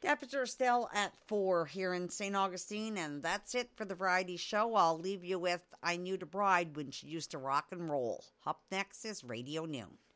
Temperature still at 4 here in St. Augustine, and that's it for the Variety Show. I'll leave you with I Knew the Bride When She Used to Rock and Roll. Up next is Radio Noon.